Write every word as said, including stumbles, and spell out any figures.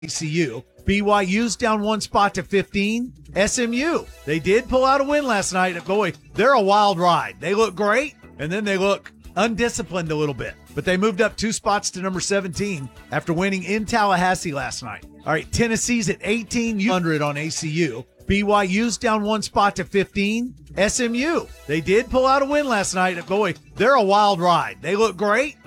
A C U. B Y U's down one spot to fifteen. S M U, they did pull out a win last night. Boy, they're a wild ride. They look great, and then they look undisciplined a little bit. But they moved up two spots to number seventeen after winning in Tallahassee last night. All right, Tennessee's at eighteen hundred on A C U. B Y U's down one spot to fifteen. S M U, they did pull out a win last night. Boy, they're a wild ride. They look great,